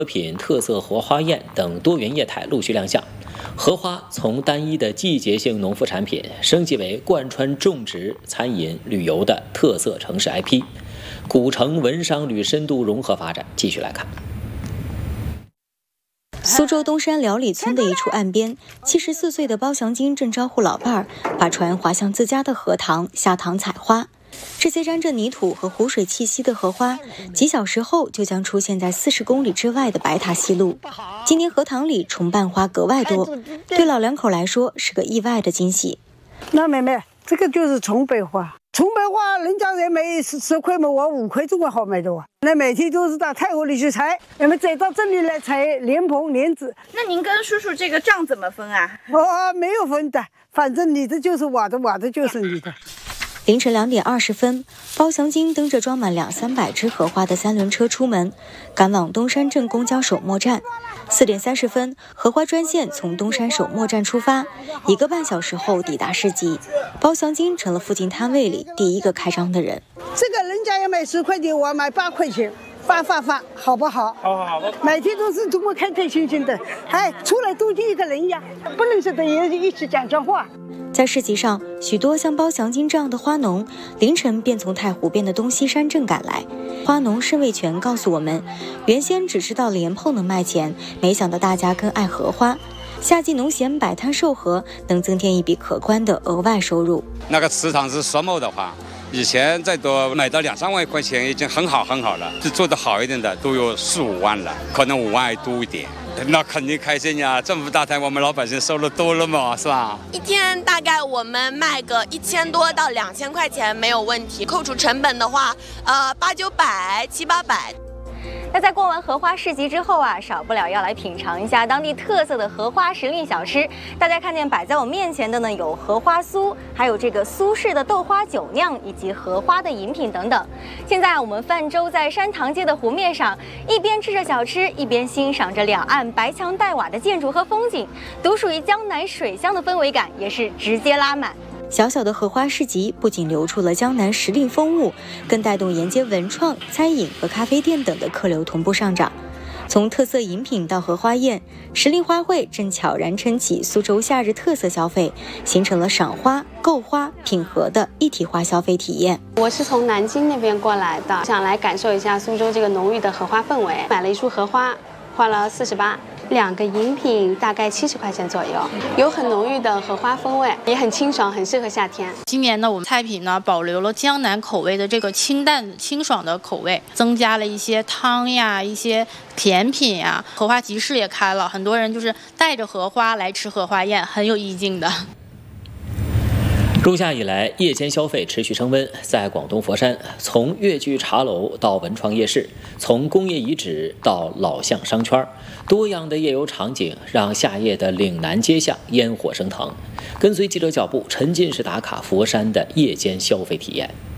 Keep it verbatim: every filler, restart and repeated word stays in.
品、特色荷花宴等多元业态陆续亮相。荷花从单一的季节性农副产品升级为贯穿种植、餐饮、旅游的特色城市 I P， 古城文商旅深度融合发展。继续来看。 苏州东山寮里村的一处岸边，七十四岁的包祥金正招呼老伴儿把船划向自家的荷塘，下塘采花。这些沾着泥土和湖水气息的荷花，几小时后就将出现在四十公里之外的白塔西路。今年荷塘里重瓣花格外多，对老两口来说是个意外的惊喜。 那妹妹，这个就是重瓣花，重瓣花人家人卖十十块嘛，我五块总归好卖的哇。那每天都是到太湖里去采，那么再到这里来采莲蓬、莲子。 那您跟叔叔这个账怎么分啊？ 哦，没有分的，反正你的就是我的，我的就是你的。 凌晨两点二十分，包祥金蹬着装满两三百枝荷花的三轮车出门，赶往东山镇公交首末站。四点三十分，荷花专线从东山首末站出发，一个半小时后抵达市集。包祥金成了附近摊位里第一个开张的人。 这个人家要卖十块钱，我卖八块钱。发发发，好不好？ 好好好。 每天都是这么开开心心的，哎，出来都就一个人呀，不认识的也一起讲讲话。 在市集上，许多像包祥金这样的花农，凌晨便从太湖边的东西山镇赶来。花农申卫全告诉我们，原先只知道莲蓬能卖钱，没想到大家更爱荷花。夏季农闲摆摊售荷，能增添一笔可观的额外收入。 那个池塘是双亩的话，以前再多买到两三万块钱已经很好很好了，就做得好一点的都有四五万了，可能五万还多一点。那肯定开心呀！政府大摊，我们老百姓收入多了嘛，是吧？ 一天大概我们卖个一千多到两千块钱没有问题，扣除成本的话，呃，八九百、七八百。 那在逛完荷花市集之后啊，少不了要来品尝一下当地特色的荷花时令小吃。大家看见摆在我面前的呢，有荷花酥，还有这个苏式的豆花酒酿，以及荷花的饮品等等。现在我们泛舟在山塘街的湖面上，一边吃着小吃，一边欣赏着两岸白墙黛瓦的建筑和风景，独属于江南水乡的氛围感也是直接拉满。 小小的荷花市集不仅流出了江南时令风物，更带动沿街文创、餐饮和咖啡店等的客流同步上涨。从特色饮品到荷花宴，时令花卉正悄然撑起苏州夏日特色消费，形成了赏花、购花、品荷的一体化消费体验。 我是从南京那边过来的，想来感受一下苏州这个浓郁的荷花氛围，买了一束荷花，花了四十八。两个饮品大概七十块钱左右，有很浓郁的荷花风味，也很清爽，很适合夏天。 今年呢，我们菜品呢保留了江南口味的这个清淡清爽的口味，增加了一些汤呀、一些甜品呀。荷花集市也开了，很多人就是带着荷花来吃荷花宴，很有意境的。 入夏以来，夜间消费持续升温。在广东佛山，从粤剧茶楼到文创夜市，从工业遗址到老巷商圈，多样的夜游场景让夏夜的岭南街巷烟火升腾。跟随记者脚步，沉浸式打卡佛山的夜间消费体验。